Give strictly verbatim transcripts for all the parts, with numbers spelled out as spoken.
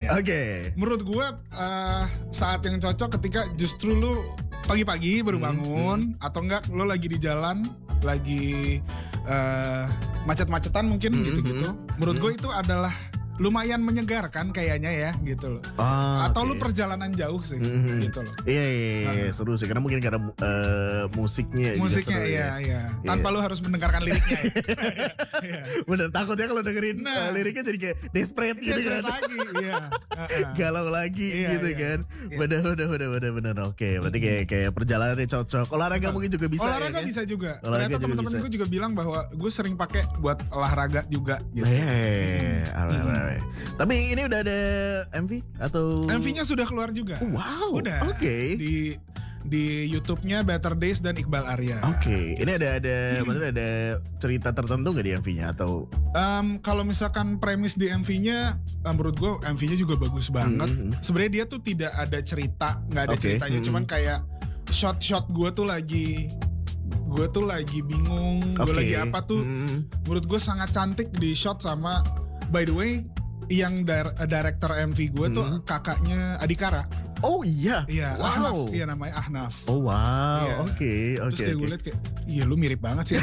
ya. Oke. Okay. Menurut gue uh, saat yang cocok ketika justru lu pagi-pagi baru bangun hmm, hmm. atau enggak lu lagi di jalan, lagi uh, macet-macetan mungkin hmm, gitu-gitu. Hmm, Menurut hmm. gue itu adalah lumayan menyegarkan kayaknya ya gitu loh. Oh, atau okay. lu perjalanan jauh sih mm-hmm. gitu loh. Iya iya iya nah. seru sih karena mungkin karena uh, musiknya Musiknya juga iya iya. Tanpa yeah. lu harus mendengarkan liriknya ya. yeah. Bener, takutnya kalau dengerin nah. uh, liriknya jadi kayak desperate gitu kan. lagi iya. Uh-uh. Galau lagi yeah, gitu yeah. kan. Yeah. Bener bener bener bener bener. Oke, okay. Berarti kayak kayak perjalanannya cocok. Olahraga mungkin juga bisa. Olahraga ya, bisa kan? juga. Olahraga Ternyata teman-teman gue juga bilang bahwa gue sering pakai buat olahraga juga gitu. Iya. Yeah. Hmm. Alright, alright. Tapi ini udah ada M V atau M V-nya sudah keluar juga. Oh, wow. Udah. Oke. Okay. Di di YouTube-nya Better Days dan Iqbal Arya. Oke. Okay. Ini ada ada hmm. maksudnya ada cerita tertentu nggak di M V-nya atau? Um, kalau misalkan premis di M V-nya, um, menurut gue M V-nya juga bagus banget. Hmm. Sebenarnya dia tuh tidak ada cerita, nggak ada okay. ceritanya, hmm. cuman kayak shot-shot gue tuh lagi gue tuh lagi bingung, okay. gue lagi apa tuh. Hmm. Menurut gue sangat cantik di shot sama. By the way, yang dir- director M V gue hmm. tuh kakaknya Adhikara. Oh iya. Iya, wow. Ahnaf. Iya namanya Ahnaf. Oh wow. Oke, oke. Terus kayak gue liat kayak, iya lu mirip banget sih.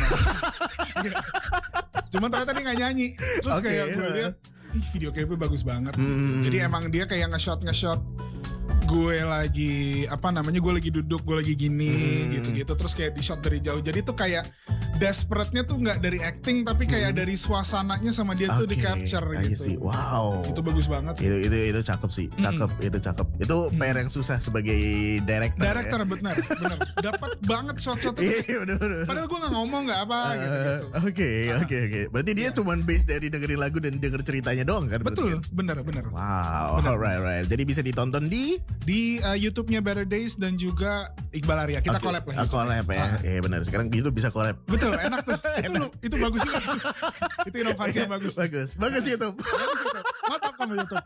Cuman ternyata dia nggak nyanyi. Terus okay. kayak gue liat, ih video klipnya bagus banget. Hmm. Jadi emang dia kayak nge-shot nge-shot gue lagi apa namanya gue lagi duduk gue lagi gini hmm. gitu-gitu terus kayak di shot dari jauh jadi tuh kayak desperate-nya tuh nggak dari acting tapi kayak hmm. dari suasananya sama dia okay. tuh di capture gitu. See. Wow. Itu bagus banget sih. Itu itu itu cakep sih, cakep hmm. itu cakep. Itu hmm. P R yang susah sebagai director. Director ya? benar, benar. Dapat banget shot-shot itu. Iya benar benar. Padahal gue nggak ngomong nggak apa uh, gitu. Oke oke oke. Berarti dia yeah. cuman base dari dengerin lagu dan denger ceritanya doang kan? Betul, benar benar. Wow. Bener. Alright right. Jadi bisa ditonton di di uh, YouTube-nya Better Days dan juga Iqbal Arya. Kita okay. collab lah. Uh, collab ya. Ah. Eh benar. Sekarang YouTube bisa collab. Betul, enak tuh. itu enak. Itu bagus juga. Itu inovasi yang bagus. Bagus. Bagus YouTube. Bagus YouTube. Mantap kamu YouTube.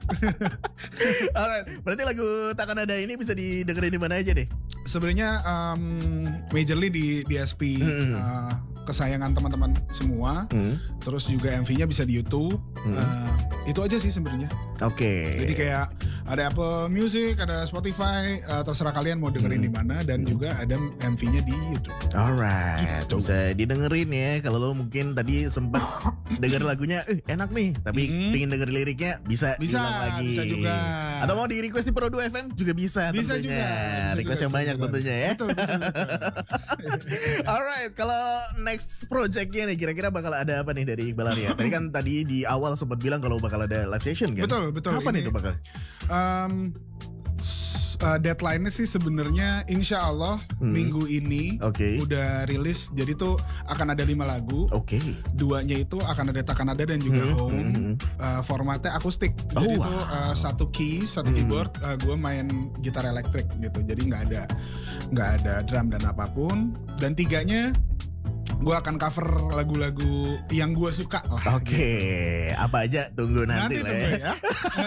Alright. Berarti lagu Takkan Ada ini bisa didengerin di mana aja deh? Sebenarnya um, majorly di D S P hmm. uh, kesayangan teman-teman semua. Hmm. Terus juga M V-nya bisa di YouTube. Hmm. Uh, itu aja sih sebenarnya. Oke. Okay. Jadi kayak ada Apple Music, ada Spotify, uh, terserah kalian mau dengerin hmm. di mana dan hmm. juga ada M V-nya di YouTube. Alright, gitu. Bisa didengerin ya. Kalau lo mungkin tadi sempat denger lagunya, eh enak nih, tapi hmm. pengen denger liriknya bisa, bisa diulang lagi. Bisa juga. Atau mau di request di Pro dua F M juga bisa. Bisa tentunya. juga. Bisa request juga, yang banyak juga. tentunya ya. Betul, betul, betul. Alright, kalau next projectnya nih kira-kira bakal ada apa nih dari Iqbal Arya? Tadi kan tadi di awal sempat bilang kalau bakal ada live session kan? Betul, betul. Kapan ini, itu bakal? Um, uh, deadline-nya sih sebenarnya insya Allah hmm. minggu ini okay. udah rilis. Jadi tuh akan ada lima lagu. Oke. Okay. Duanya itu akan ada Takkan Ada dan juga hmm. Home. Hmm. Uh, formatnya akustik. Jadi oh, tuh wow. uh, satu key, satu hmm. keyboard. Uh, gue main gitar elektrik gitu. Jadi nggak ada nggak ada drum dan apapun. Dan tiganya gue akan cover lagu-lagu yang gue suka lah. Oke, okay. Apa aja tunggu nanti, nanti lah ya. ya.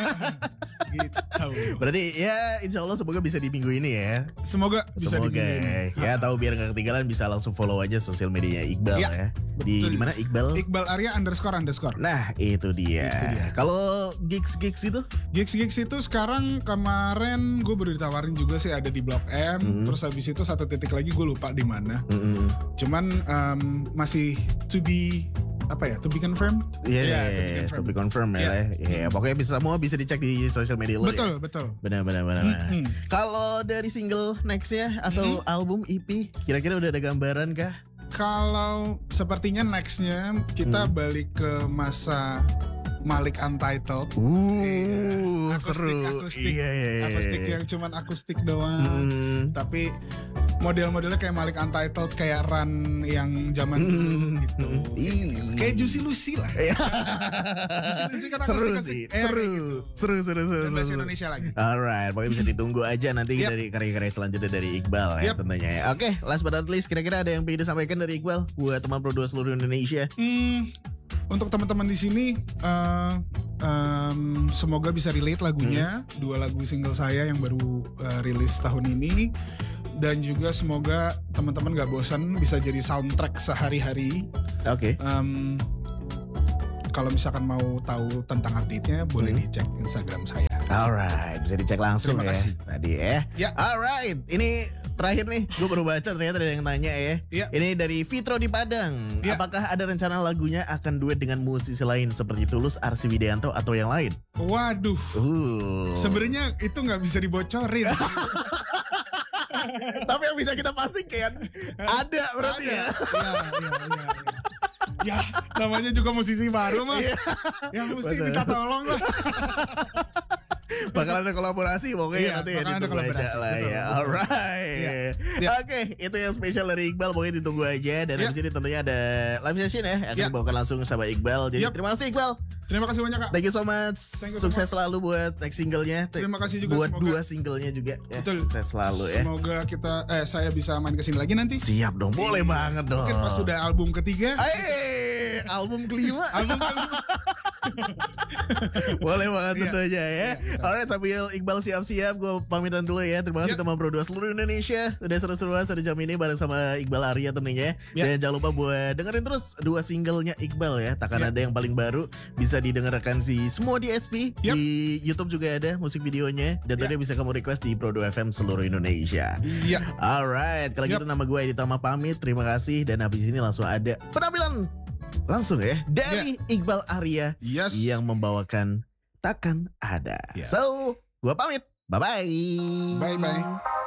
Gitu. Berarti ya insya Allah semoga bisa di minggu ini ya. Semoga bisa semoga, di minggu ini. Ya tahu biar nggak ketinggalan bisa langsung follow aja sosial medianya Iqbal ya. ya. Di di mana Iqbal? Iqbal Arya underscore underscore. Nah itu dia. dia. Kalau gigs gigs itu? Gigs gigs itu sekarang kemarin gue baru ditawarin juga sih ada di Blok M. Hmm. Terus habis itu satu titik lagi gue lupa di mana. Hmm. Cuman um, masih to be apa ya to be confirmed? Iya, yeah, yeah, to be confirmed ya. Iya, yeah, pokoknya bisa semua bisa dicek di sosial media lo. Betul, ya? betul. Benar, benar, benar. Mm-hmm. Kalau dari single nextnya atau mm-hmm. album E P, kira-kira udah ada gambaran kah? Kalau sepertinya nextnya kita hmm. balik ke masa Malik Untitled. Uh, yeah. akustik, seru. Akustik, iya, iya, iya. akustik yang cuman akustik doang. Hmm. Tapi model-modelnya kayak Malik Untitled, kayak Run yang zaman dulu gitu. Hmm. Kayak Juicy Lucy lah. Juicy Lucy kan seru sih, eh, seru. Gitu. seru, seru, seru, Dan bahasa seru. Indonesia lagi. Alright, pokoknya bisa ditunggu aja nanti yep. dari karya-karya selanjutnya dari Iqbal ya yep. tentunya ya. Oke, okay, last but not least, kira-kira ada yang pengen disampaikan dari Iqbal buat teman Pro dua seluruh Indonesia? Hmm, untuk teman-teman di sini, uh, um, semoga bisa relate lagunya. Hmm. Dua lagu single saya yang baru uh, rilis tahun ini. Dan juga semoga teman-teman gak bosan, bisa jadi soundtrack sehari-hari. Oke. Okay. Um, kalau misalkan mau tahu tentang update-nya, boleh hmm. dicek Instagram saya. Alright, bisa dicek langsung Terima ya kasih. tadi ya. Ya. Alright, ini terakhir nih, gue baru baca ternyata ada yang nanya ya. Ya. Ini dari Fitro di Padang. Ya. Apakah ada rencana lagunya akan duet dengan musisi lain seperti Tulus, Arsy Widianto atau yang lain? Waduh. Uh. Sebenarnya itu nggak bisa dibocorin. Tapi yang bisa kita pastikan ada berarti Ada. ya. Iya, iya, iya, iya. Ya, namanya juga musisi baru mas. Iya. Ya mesti Betul. minta tolong lah. Bakal ada kolaborasi pokoknya Iya, nanti ya bakal ada ditunggu aja kolaborasi, lah betul, ya. betul. Alright. Iya, iya. Oke, itu yang spesial dari Iqbal pokoknya ditunggu aja. Dan Iya. di sini tentunya ada live session ya yang akan Iya. dibawakan langsung sama Iqbal. Jadi Yap. terima kasih Iqbal. Terima kasih banyak kak. Thank you so much. Thank you so Sukses much. selalu buat next singlenya. Terima kasih juga, buat semoga- dua singlenya juga. Ya, Betul. sukses selalu ya. Semoga kita eh saya bisa main kesini lagi nanti. Siap dong, boleh banget dong. Mungkin pas sudah album ketiga. Eh, album kelima. Album kelima. Boleh banget Iya. tentu aja ya. Iya, betul. Alright, sambil Iqbal siap-siap, gue pamitan dulu ya. Terima kasih Yap. teman Pro dua seluruh Indonesia. Udah seru-seruan pada jam ini bareng sama Iqbal Arya tentunya. Yap. Dan jangan lupa buat dengerin terus dua singlenya Iqbal ya. Takkan Yap. ada yang paling baru. Bisa didengarkan di semua D S P. Yap. Di YouTube juga ada musik videonya. Dan Yap. tadi bisa kamu request di Pro dua F M seluruh Indonesia. Iya. Alright, kalau Yap. gitu nama gue Edi Tama pamit. Terima kasih. Dan habis ini langsung ada penampilan langsung ya dari Iqbal Arya Yes. yang membawakan Takkan Ada. Ya. So, gua pamit. Bye bye. Bye bye.